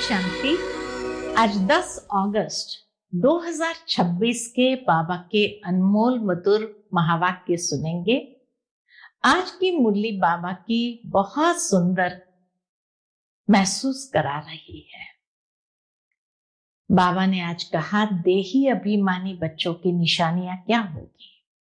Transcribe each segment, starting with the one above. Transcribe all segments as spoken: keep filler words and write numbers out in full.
शांति। आज दस अगस्त दो हज़ार छब्बीस के बाबा के अनमोल मधुर महावाक्य सुनेंगे। आज की मुरली बाबा की बहुत सुंदर महसूस करा रही है। बाबा ने आज कहा, देही अभिमानी बच्चों की निशानियां क्या होगी।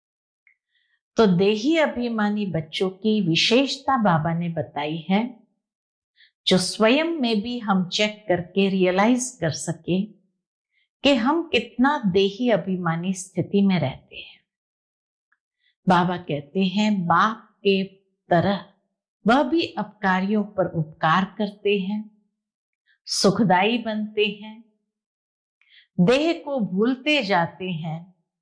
तो देही अभिमानी बच्चों की विशेषता बाबा ने बताई है, जो स्वयं में भी हम चेक करके रियलाइज कर सके कि हम कितना देही अभिमानी स्थिति में रहते हैं। बाबा कहते हैं, बाप के तरह वह भी अपकारियों पर उपकार करते हैं, सुखदाई बनते हैं, देह को भूलते जाते हैं।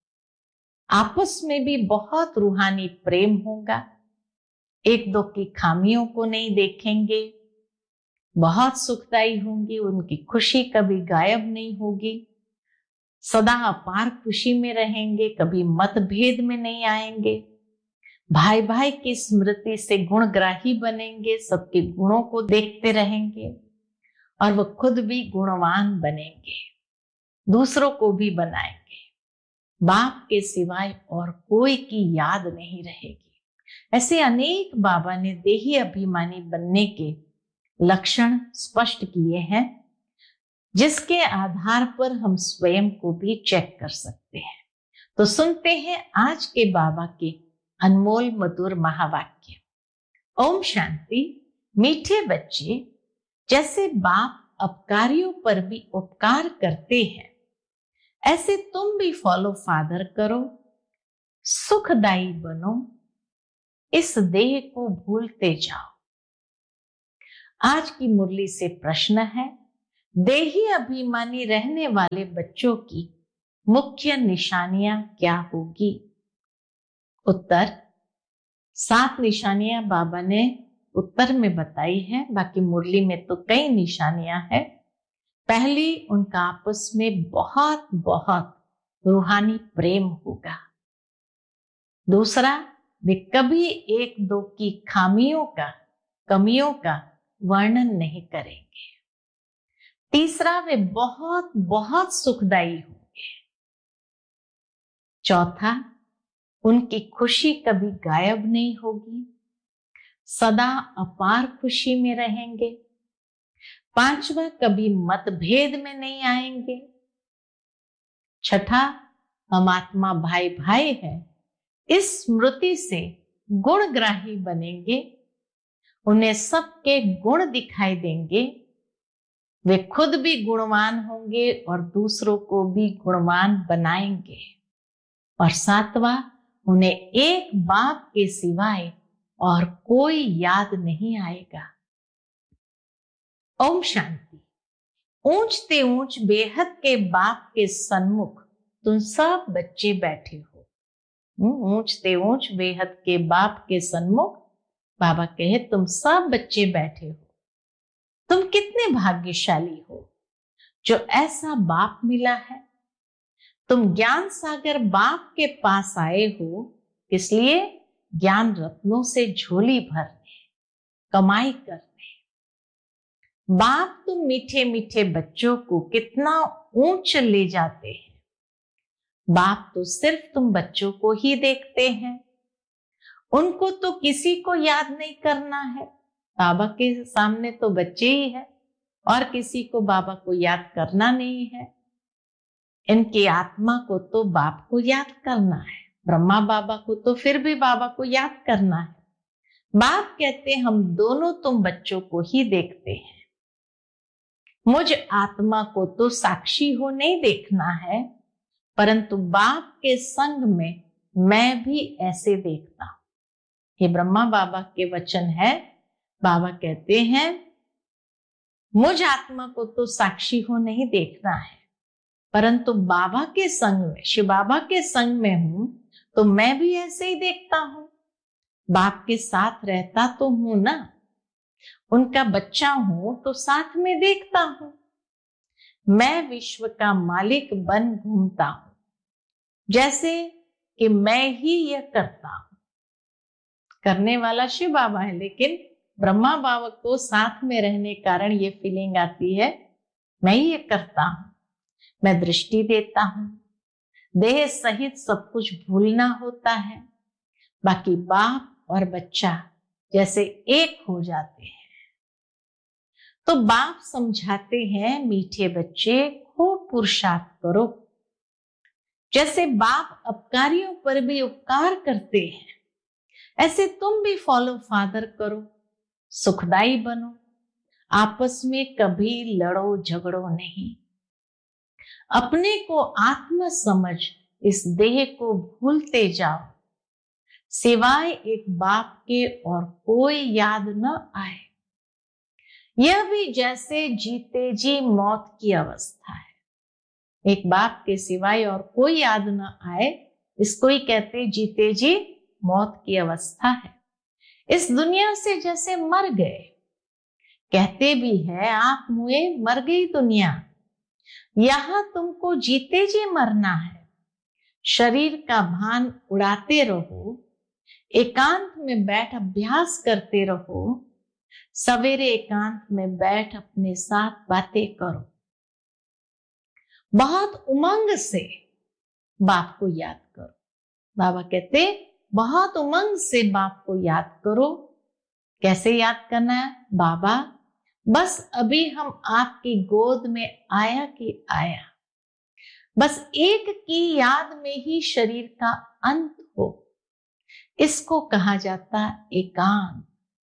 आपस में भी बहुत रूहानी प्रेम होगा, एक दो की खामियों को नहीं देखेंगे, बहुत सुखदाई होंगी, उनकी खुशी कभी गायब नहीं होगी, सदा अपार खुशी में रहेंगे, कभी मतभेद में नहीं आएंगे, भाई भाई की स्मृति से गुणग्राही बनेंगे, सबके गुणों को देखते रहेंगे और वह खुद भी गुणवान बनेंगे, दूसरों को भी बनाएंगे। बाप के सिवाय और कोई की याद नहीं रहेगी। ऐसे अनेक बाबा ने देही अभिमानी बनने के लक्षण स्पष्ट किए हैं, जिसके आधार पर हम स्वयं को भी चेक कर सकते हैं। तो सुनते हैं आज के बाबा के अनमोल मधुर महावाक्य। ओम शांति। मीठे बच्चे, जैसे बाप अपकारियों पर भी उपकार करते हैं, ऐसे तुम भी फॉलो फादर करो, सुखदाई बनो, इस देह को भूलते जाओ। आज की मुरली से प्रश्न है, देही अभिमानी रहने वाले बच्चों की मुख्य निशानियां क्या होगी। उत्तर, सात निशानियां बाबा ने उत्तर में बताई है, बाकी मुरली में तो कई निशानियां हैं। पहली, उनका आपस में बहुत बहुत रूहानी प्रेम होगा। दूसरा, वे कभी एक दो की खामियों का, कमियों का वर्णन नहीं करेंगे। तीसरा, वे बहुत बहुत सुखदाई होंगे। चौथा, उनकी खुशी कभी गायब नहीं होगी, सदा अपार खुशी में रहेंगे। पांचवा, कभी मतभेद में नहीं आएंगे। छठा, हम आत्मा भाई भाई हैं, इस स्मृति से गुणग्राही बनेंगे, उन्हें सबके गुण दिखाई देंगे, वे खुद भी गुणवान होंगे और दूसरों को भी गुणवान बनाएंगे। और सातवां, उन्हें एक बाप के सिवाय और कोई याद नहीं आएगा। ओम शांति। ऊंचते ऊंच बेहद के बाप के सन्मुख तुम सब बच्चे बैठे हो। ऊंचते ऊंच बेहद के बाप के सन्मुख बाबा कहे, तुम सब बच्चे बैठे हो। तुम कितने भाग्यशाली हो जो ऐसा बाप मिला है। तुम ज्ञान सागर बाप के पास आए हो, इसलिए ज्ञान रत्नों से झोली भरने, कमाई करने। बाप तुम मीठे मीठे बच्चों को कितना ऊंच ले जाते हैं। बाप तो सिर्फ तुम बच्चों को ही देखते हैं, उनको तो किसी को याद नहीं करना है। बाबा के सामने तो बच्चे ही है और किसी को बाबा को याद करना नहीं है। इनकी आत्मा को तो बाप को याद करना है, ब्रह्मा बाबा को तो फिर भी बाबा को याद करना है। बाप कहते, हम दोनों तुम बच्चों को ही देखते हैं, मुझ आत्मा को तो साक्षी हो नहीं देखना है, परंतु बाप के संग में मैं भी ऐसे देखता हूं। ये ब्रह्मा बाबा के वचन है। बाबा कहते हैं, मुझ आत्मा को तो साक्षी हो नहीं देखना है, परंतु बाबा के संग में, शिव बाबा के संग में हूं तो मैं भी ऐसे ही देखता हूं। बाप के साथ रहता तो हूं ना, उनका बच्चा हूं तो साथ में देखता हूं। मैं विश्व का मालिक बन घूमता हूं, जैसे कि मैं ही यह करता हूं। करने वाला शिव बाबा है, लेकिन ब्रह्मा बाबा को साथ में रहने कारण ये फीलिंग आती है मैं ये करता हूं, मैं दृष्टि देता हूं, देह सहित सब कुछ भूलना होता है। बाकी बाप और बच्चा जैसे एक हो जाते हैं। तो बाप समझाते हैं, मीठे बच्चे खूब पुरुषार्थ करो। जैसे बाप अपकारियों पर भी उपकार करते हैं, ऐसे तुम भी फॉलो फादर करो, सुखदाई बनो, आपस में कभी लड़ो झगड़ो नहीं। अपने को आत्मा समझ इस देह को भूलते जाओ, सिवाय एक बाप के और कोई याद न आए। यह भी जैसे जीते जी मौत की अवस्था है। एक बाप के सिवाय और कोई याद न आए, इसको ही कहते जीते जी मौत की अवस्था है। इस दुनिया से जैसे मर गए। कहते भी है आंख मुए मर गई दुनिया। यहां तुमको जीते जी मरना है। शरीर का भान उड़ाते रहो, एकांत में बैठ अभ्यास करते रहो। सवेरे एकांत में बैठ अपने साथ बातें करो। बहुत उमंग से बाप को याद करो। बाबा कहते बहुत उमंग से बाप को याद करो। कैसे याद करना है? बाबा बस अभी हम आपकी गोद में आया कि आया, बस एक की याद में ही शरीर का अंत हो। इसको कहा जाता एकांत।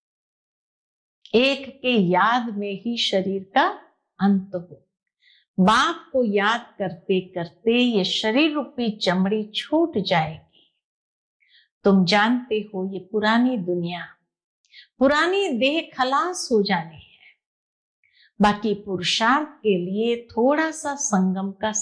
एक के याद में ही शरीर का अंत हो। बाप को याद करते करते ये शरीर रूपी चमड़ी छूट जाएगी। तुम जानते हो ये पुरानी दुनिया, पुरानी देह खलास हो जानी है। बाकी पुरुषार्थ के लिए थोड़ा सा संगम का